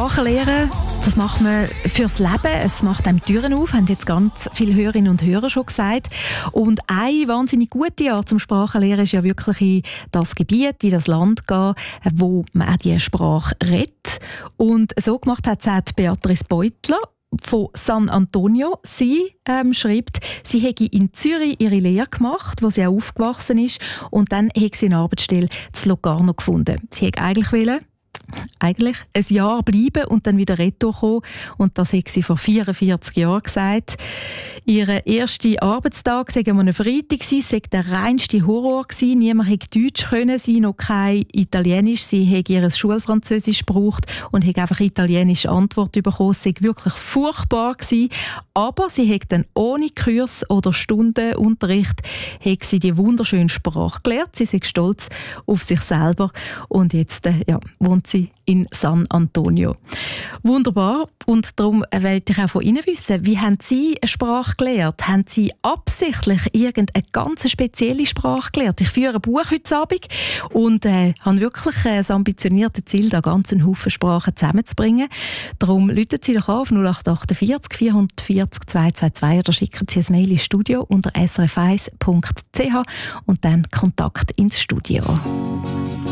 Sprachenlehre, das macht man fürs Leben. Es macht einem Türen auf, haben jetzt ganz viele Hörerinnen und Hörer schon gesagt. Und eine wahnsinnig gute Art zum Sprachenlehren ist ja wirklich in das Gebiet, in das Land gehen, wo man auch diese Sprache redet. Und so gemacht hat es auch Beatrice Beutler von San Antonio. Sie schreibt, sie hätte in Zürich ihre Lehre gemacht, wo sie auch aufgewachsen ist, und dann hat sie eine Arbeitsstelle in Locarno gefunden. Sie hätte eigentlich ein Jahr bleiben und dann wieder retour kommen. Und das hat sie vor 44 Jahren gesagt. Ihr erster Arbeitstag sei am Freitag, sei der reinste Horror gewesen. Niemand hätte Deutsch können, sie noch kein Italienisch. Sie hätte ihr Schulfranzösisch gebraucht und hätte einfach italienische Antwort bekommen. Es sei wirklich furchtbar gewesen. Aber sie hätte dann ohne Kurs oder Stundenunterricht hätte sie die wunderschöne Sprache gelernt. Sie sei stolz auf sich selber und jetzt wohnt sie in San Antonio. Wunderbar. Und darum wollte ich auch von Ihnen wissen, wie haben Sie eine Sprache gelernt? Haben Sie absichtlich irgendeine ganz spezielle Sprache gelernt? Ich führe ein Buch heute Abend und habe wirklich das ambitionierte Ziel, da ganz einen Haufen Sprachen zusammenzubringen. Darum rufen Sie doch an auf 0848 440 222 oder schicken Sie ein Mail ins Studio unter srf1.ch und dann Kontakt ins Studio.